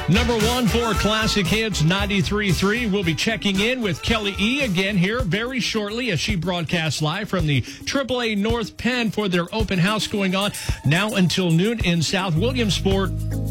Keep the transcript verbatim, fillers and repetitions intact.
Number one for Classic Hits ninety-three point three. We'll be checking in with Kelly E. again here very shortly as she broadcasts live from the triple A North Penn for their open house going on now until noon in South Williamsport.